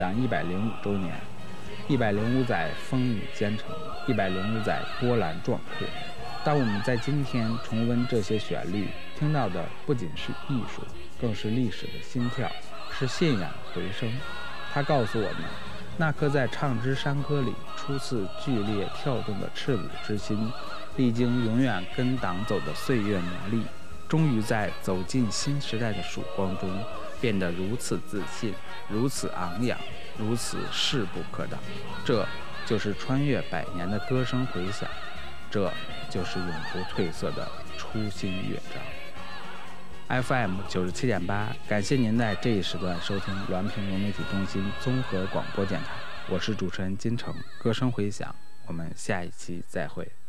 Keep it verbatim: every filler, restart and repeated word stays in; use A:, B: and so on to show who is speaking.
A: 党一百零五周年，一百零五载风雨兼程，一百零五载波澜壮阔。当我们在今天重温这些旋律，听到的不仅是艺术，更是历史的心跳，是信仰回声。它告诉我们，那颗在唱支山歌里初次剧烈跳动的赤子之心，历经永远跟党走的岁月磨砺，终于在走进新时代的曙光中，变得如此自信，如此昂扬，如此势不可挡。这就是穿越百年的歌声回响，这就是永不褪色的初心乐章。F M 九十七点八，感谢您在这一时段收听滦平融媒体中心综合广播电台，我是主持人金城，歌声回响，我们下一期再会。